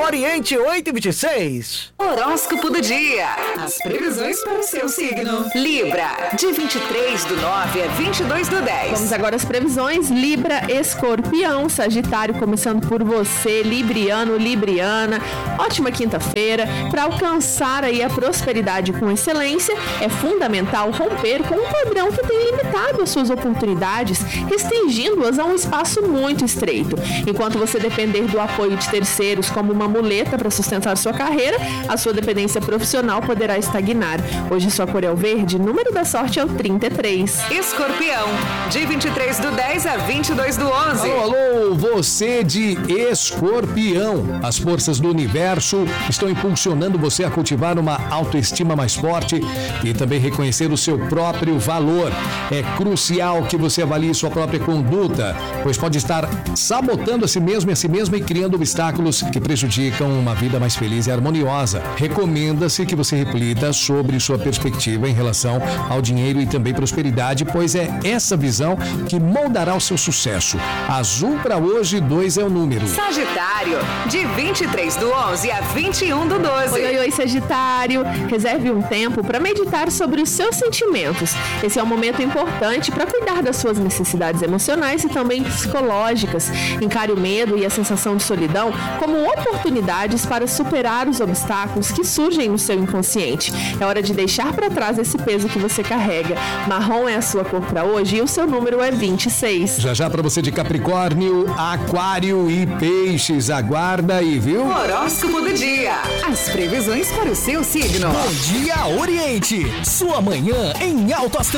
Oriente 8h26. Horóscopo do dia. As previsões para o seu signo. Libra, de 23/9 a 22/10. Vamos agora às previsões. Libra, Escorpião, Sagitário, começando por você, Libriano, Libriana. Ótima quinta-feira. Para alcançar aí a prosperidade com excelência, é fundamental romper com um padrão que tem limitado as suas oportunidades, restringindo-as a um espaço muito estreito. Enquanto você depender do apoio de terceiros como uma muleta para sustentar sua carreira, a sua dependência profissional poderá estagnar. Hoje sua cor é o verde, número da sorte é o 33. Escorpião, de 23/10 a 22/11. Alô, alô, você de Escorpião. As forças do universo estão impulsionando você a cultivar uma autoestima mais forte e também reconhecer o seu próprio valor. É crucial que você avalie sua própria conduta, pois pode estar sabotando a si mesmo e criando obstáculos que prejudicam uma vida mais feliz e harmoniosa. Recomenda-se que você reflita sobre sua perspectiva em relação ao dinheiro e também prosperidade, pois é essa visão que moldará o seu sucesso. Azul para hoje, 2 é o número. Sagitário, de 23/11 a 21/12. Oi, Sagitário. Reserve um tempo para meditar sobre os seus sentimentos. Esse é um momento importante para cuidar das suas necessidades emocionais e também psicológicas. Encare o medo e a sensação de solidão como oportunidades para superar os obstáculos que surgem no seu inconsciente. É hora de deixar para trás esse peso que você carrega. Marrom é a sua cor para hoje e o seu número é 26. Já para você de Capricórnio, Aquário e Peixes, aguarda aí, viu? Horóscopo do dia. As previsões para o seu signo. Bom dia, Oriente. Sua manhã em alto astral.